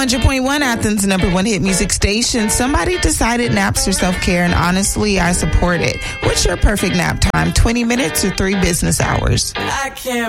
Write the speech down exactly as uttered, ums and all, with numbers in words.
hundred point one, Athens' number one hit music station. Somebody decided naps are self-care, and honestly, I support it. What's your perfect nap time? twenty minutes or three business hours? I can't